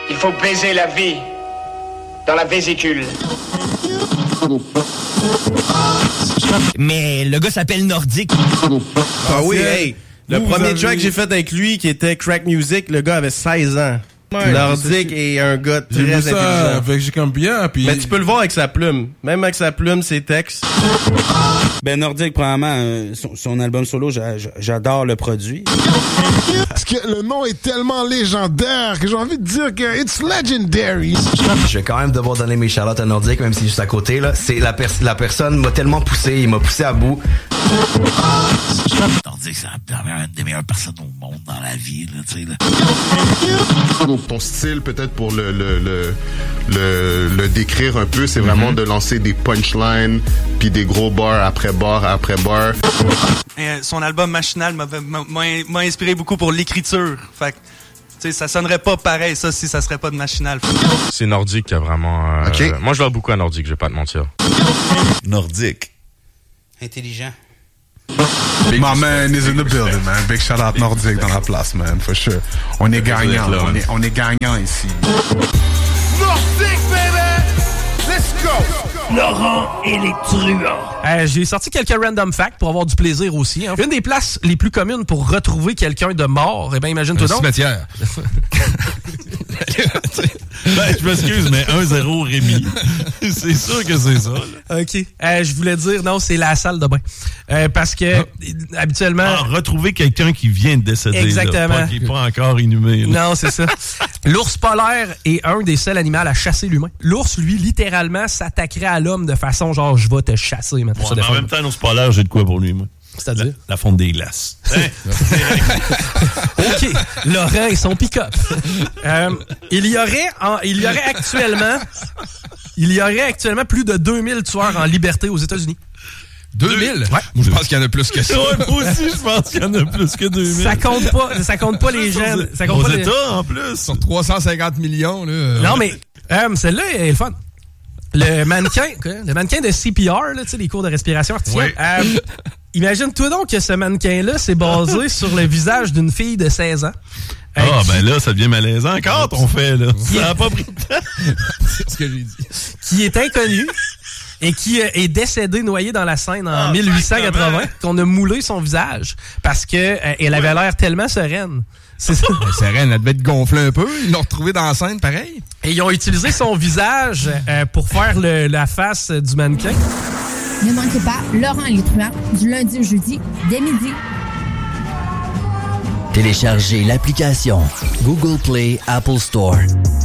Il faut baiser la vie dans la vésicule. Mais le gars s'appelle Nordique. Ah oui, hey! Le premier track que j'ai fait avec lui, qui était Crack Music, le gars avait 16 ans. Ouais, Nordique est un gars très intelligent. Fait que j'ai comme bien, puis... Mais tu peux le voir avec sa plume. Même avec sa plume, ses textes. Ben Nordique, probablement, son album solo, j'adore le produit. Parce que le nom est tellement légendaire que j'ai envie de dire que it's legendary. Je vais quand même devoir donner mes shout-outs à Nordique, même si juste à côté, là. C'est la personne m'a tellement poussé, il m'a poussé à bout. Nordique, c'est une des meilleures personnes au monde dans la vie, là, tu sais, là. Ton style, peut-être pour le décrire un peu, c'est vraiment de lancer des punchlines puis des gros bars après bar après bar. Son album Machinal m'a inspiré beaucoup pour l'écriture. Fait que, tu sais, ça sonnerait pas pareil, ça, si ça serait pas de Machinal. C'est Nordique qui a vraiment... Moi, je vois beaucoup à Nordique, je vais pas te mentir. Nordique. Intelligent. My man is in the building, man. Big shout out Nordique dans la place, man, for sure. On est gagnant, on est gagnant ici. Nordique, baby! Let's go! Laurent et les truands. J'ai sorti quelques random facts pour avoir du plaisir aussi. Hein. Une des places les plus communes pour retrouver quelqu'un de mort, eh bien, imagine-toi donc. Cimetière. Je m'excuse, mais 1-0 Rémi. C'est sûr que c'est ça. Là. OK. Je voulais dire, non, c'est la salle de bain. Parce que, habituellement... retrouver quelqu'un qui vient de décéder. Exactement. Là, qui n'est pas encore inhumé. Là. Non, c'est ça. L'ours polaire est un des seuls animaux à chasser l'humain. L'ours, lui, littéralement, s'attaquerait à l'homme de façon genre, je vais te chasser. Mais en même temps, l'ours polaire, j'ai de quoi pour lui, moi. C'est-à-dire? La fonte des glaces. OK. Laurent et son pick-up. Il y aurait actuellement plus de 2000 tueurs en liberté aux États-Unis. 2000? Ouais. Moi, je pense qu'il y en a plus que ça. Ouais, moi aussi, je pense qu'il y en a plus que 2000. Ça compte pas les jeunes. Ça compte aux pas États, en plus. Sur 350 millions, là. Non, mais celle-là est le fun. Le mannequin de CPR, là, tu sais, les cours de respiration artificielle. Oui. Imagine-toi donc que ce mannequin-là, c'est basé sur le visage d'une fille de 16 ans. Ben là, ça devient malaisant encore, ton fait, là. Ça n'a pas pris de temps. C'est ce que j'ai dit. Qui est inconnu et qui est décédé noyé dans la Seine en 1880, qu'on a moulé son visage parce que elle avait l'air tellement sereine. C'est ça. Sereine, elle devait être gonflée un peu. Ils l'ont retrouvée dans la scène, pareil. Et ils ont utilisé son visage pour faire la face du mannequin. Ne manquez pas Laurent et les truands du lundi au jeudi dès midi. Téléchargez l'application Google Play Apple Store.